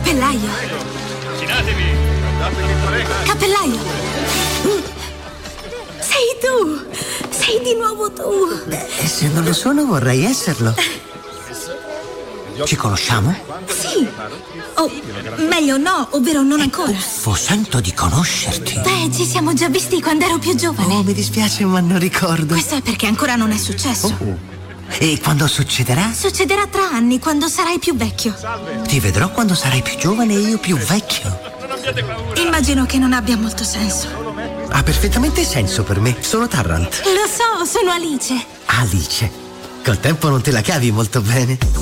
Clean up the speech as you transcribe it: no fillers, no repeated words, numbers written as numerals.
Cappellaio. Cappellaio. Sei tu. Sei di nuovo tu. Beh, se non lo sono vorrei esserlo. Ci conosciamo? Sì. O meglio no, ovvero non ancora. Sento di conoscerti. Beh, ci siamo già visti quando ero più giovane. Oh, mi dispiace ma non ricordo. Questo è perché ancora non è successo. E quando succederà? Succederà tra anni, quando sarai più vecchio. Ti vedrò quando sarai più giovane e io più vecchio. Immagino che non abbia molto senso. Ha perfettamente senso per me. Sono Tarrant. Lo so, sono Alice. Alice. Col tempo non te la cavi molto bene.